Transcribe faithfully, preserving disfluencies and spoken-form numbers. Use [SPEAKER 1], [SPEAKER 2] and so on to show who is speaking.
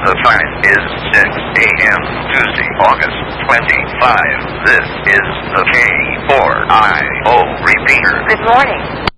[SPEAKER 1] The time is six a m Tuesday, August twenty-fifth. This is the K four I O repeater.
[SPEAKER 2] Good morning.